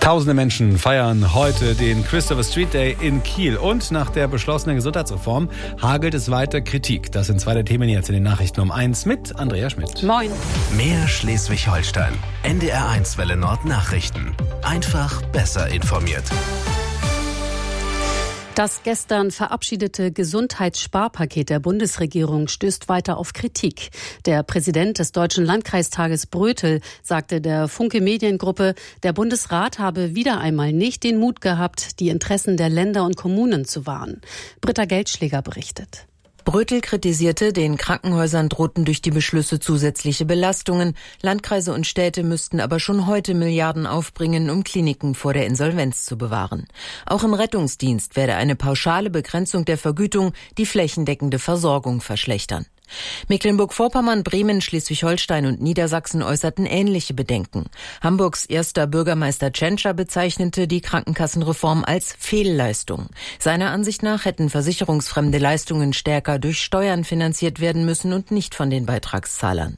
Tausende Menschen feiern heute den Christopher Street Day in Kiel. Und nach der beschlossenen Gesundheitsreform hagelt es weiter Kritik. Das sind zwei der Themen jetzt in den Nachrichten um 1 mit Andrea Schmidt. Moin. Mehr Schleswig-Holstein. NDR1 Welle Nord Nachrichten. Einfach besser informiert. Das gestern verabschiedete Gesundheitssparpaket der Bundesregierung stößt weiter auf Kritik. Der Präsident des Deutschen Landkreistages Brötel sagte der Funke Mediengruppe, der Bundesrat habe wieder einmal nicht den Mut gehabt, die Interessen der Länder und Kommunen zu wahren. Britta Geldschläger berichtet. Brötel kritisierte, den Krankenhäusern drohten durch die Beschlüsse zusätzliche Belastungen. Landkreise und Städte müssten aber schon heute Milliarden aufbringen, um Kliniken vor der Insolvenz zu bewahren. Auch im Rettungsdienst werde eine pauschale Begrenzung der Vergütung die flächendeckende Versorgung verschlechtern. Mecklenburg-Vorpommern, Bremen, Schleswig-Holstein und Niedersachsen äußerten ähnliche Bedenken. Hamburgs erster Bürgermeister Tschentscher bezeichnete die Krankenkassenreform als Fehlleistung. Seiner Ansicht nach hätten versicherungsfremde Leistungen stärker durch Steuern finanziert werden müssen und nicht von den Beitragszahlern.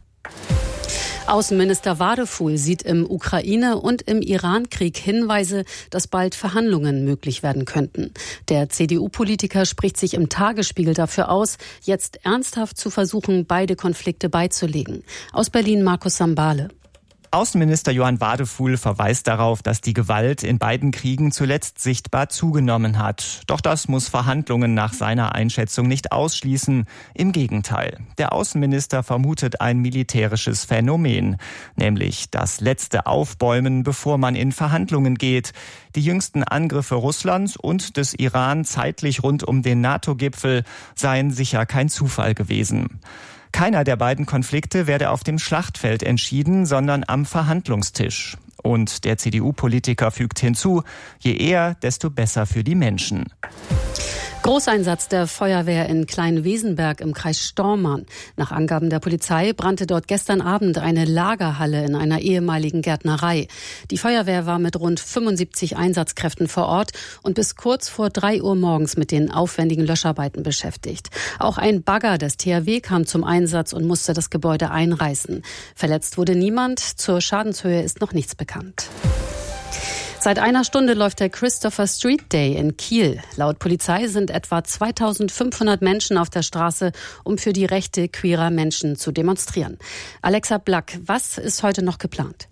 Außenminister Wadefuhl sieht im Ukraine- und im Iran-Krieg Hinweise, dass bald Verhandlungen möglich werden könnten. Der CDU-Politiker spricht sich im Tagesspiegel dafür aus, jetzt ernsthaft zu versuchen, beide Konflikte beizulegen. Aus Berlin Markus Sambale. Außenminister Johann Wadefuhl verweist darauf, dass die Gewalt in beiden Kriegen zuletzt sichtbar zugenommen hat. Doch das muss Verhandlungen nach seiner Einschätzung nicht ausschließen. Im Gegenteil. Der Außenminister vermutet ein militärisches Phänomen, nämlich das letzte Aufbäumen, bevor man in Verhandlungen geht. Die jüngsten Angriffe Russlands und des Iran zeitlich rund um den NATO-Gipfel seien sicher kein Zufall gewesen. Keiner der beiden Konflikte werde auf dem Schlachtfeld entschieden, sondern am Verhandlungstisch. Und der CDU-Politiker fügt hinzu, je eher, desto besser für die Menschen. Großeinsatz der Feuerwehr in Kleinwesenberg im Kreis Stormarn. Nach Angaben der Polizei brannte dort gestern Abend eine Lagerhalle in einer ehemaligen Gärtnerei. Die Feuerwehr war mit rund 75 Einsatzkräften vor Ort und bis kurz vor 3 Uhr morgens mit den aufwendigen Löscharbeiten beschäftigt. Auch ein Bagger des THW kam zum Einsatz und musste das Gebäude einreißen. Verletzt wurde niemand. Zur Schadenshöhe ist noch nichts bekannt. Seit einer Stunde läuft der Christopher Street Day in Kiel. Laut Polizei sind etwa 2500 Menschen auf der Straße, um für die Rechte queerer Menschen zu demonstrieren. Alexa Black, was ist heute noch geplant?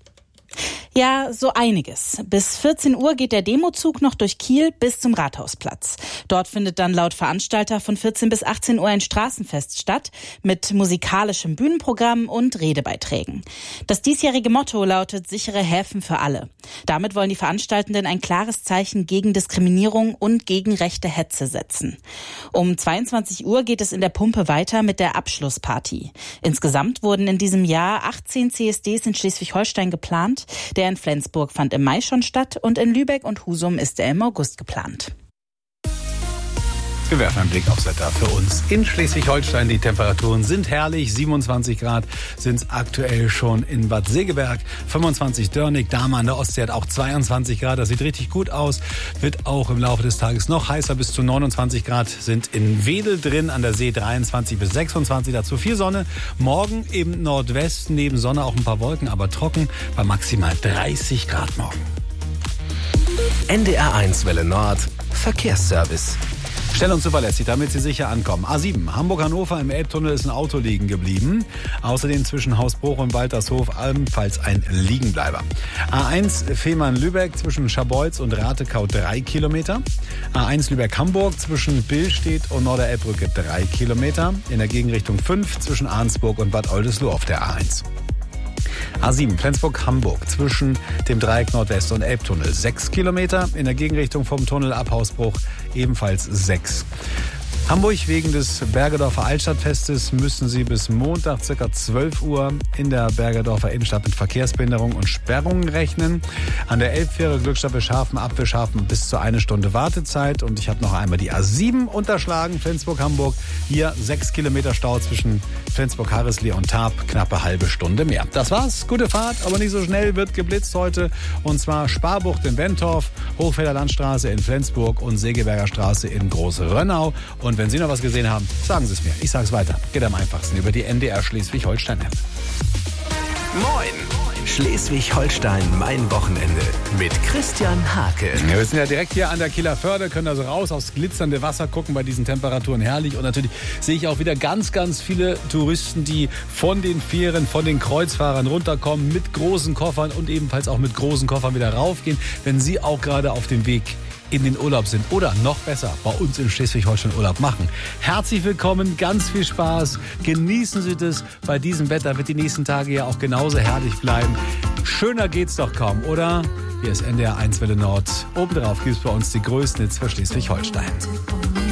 Ja, so einiges. Bis 14 Uhr geht der Demozug noch durch Kiel bis zum Rathausplatz. Dort findet dann laut Veranstalter von 14 bis 18 Uhr ein Straßenfest statt mit musikalischem Bühnenprogramm und Redebeiträgen. Das diesjährige Motto lautet sichere Häfen für alle. Damit wollen die Veranstaltenden ein klares Zeichen gegen Diskriminierung und gegen rechte Hetze setzen. Um 22 Uhr geht es in der Pumpe weiter mit der Abschlussparty. Insgesamt wurden in diesem Jahr 18 CSDs in Schleswig-Holstein geplant. Der in Flensburg fand im Mai schon statt und in Lübeck und Husum ist er im August geplant. Wir werfen einen Blick aufs Wetter für uns in Schleswig-Holstein. Die Temperaturen sind herrlich. 27 Grad sind es aktuell schon in Bad Segeberg. 25 Dörnig, Dahme an der Ostsee hat auch 22 Grad. Das sieht richtig gut aus. Wird auch im Laufe des Tages noch heißer. Bis zu 29 Grad sind in Wedel drin. An der See 23 bis 26. Dazu viel Sonne. Morgen im Nordwesten neben Sonne auch ein paar Wolken, aber trocken. Bei maximal 30 Grad morgen. NDR1 Welle Nord. Verkehrsservice. Schnell und zuverlässig, damit Sie sicher ankommen. A7, Hamburg-Hannover, im Elbtunnel ist ein Auto liegen geblieben. Außerdem zwischen Hausbruch und Waltershof ebenfalls ein Liegenbleiber. A1, Fehmarn-Lübeck zwischen Scharbeutz und Ratekau 3 Kilometer. A1 Lübeck-Hamburg zwischen Billstedt und Norderelbbrücke 3 Kilometer. In der Gegenrichtung 5 zwischen Arnsburg und Bad Oldesloe auf der A1. A7 Flensburg-Hamburg zwischen dem Dreieck Nordwest und Elbtunnel 6 Kilometer. In der Gegenrichtung vom Tunnel ab Hausbruch ebenfalls 6. Hamburg, wegen des Bergedorfer Altstadtfestes müssen Sie bis Montag ca. 12 Uhr in der Bergedorfer Innenstadt mit Verkehrsbehinderung und Sperrungen rechnen. An der Elbfähre Glückstadt Bescharfen, Abbescharfen bis zu 1 Stunde Wartezeit. Und ich habe noch einmal die A7 unterschlagen, Flensburg-Hamburg. Hier 6 Kilometer Stau zwischen Flensburg-Harrisli und Tarp, knappe halbe Stunde mehr. Das war's, gute Fahrt, aber nicht so schnell, wird geblitzt heute. Und zwar Sparbucht in Wentorf, Hochfelder Landstraße in Flensburg und Segeberger Straße in Groß-Rönnau. Und wenn Sie noch was gesehen haben, sagen Sie es mir. Ich sage es weiter. Geht am einfachsten über die NDR Schleswig-Holstein-App. Moin! Schleswig-Holstein, mein Wochenende mit Christian Hake. Ja, wir sind ja direkt hier an der Kieler Förde, können also raus aufs glitzernde Wasser gucken bei diesen Temperaturen, herrlich. Und natürlich sehe ich auch wieder ganz, ganz viele Touristen, die von den Fähren, von den Kreuzfahrern runterkommen mit großen Koffern und ebenfalls auch mit großen Koffern wieder raufgehen, wenn sie auch gerade auf dem Weg in den Urlaub sind oder noch besser bei uns in Schleswig-Holstein Urlaub machen. Herzlich willkommen, ganz viel Spaß, genießen Sie das. Bei diesem Wetter wird die nächsten Tage ja auch genauso herrlich bleiben. Schöner geht's doch kaum, oder? Hier ist NDR 1 Welle Nord. Obendrauf gibt es bei uns die größten Hits für Schleswig-Holstein.